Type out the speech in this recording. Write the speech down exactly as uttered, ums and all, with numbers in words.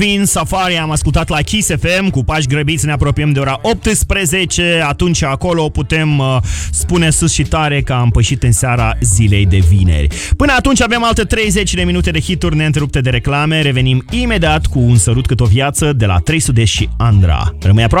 Pin Safari am ascultat la Kiss F M. Cu pași grăbiți ne apropiem de ora optsprezece. Atunci acolo putem uh, spune sus și tare că am pășit în seara zilei de vineri. Până atunci avem alte treizeci de minute de hituri neîntrerupte de reclame. Revenim imediat cu Un sărut cât o viață de la trei sute și Andra. Rămâi aproape.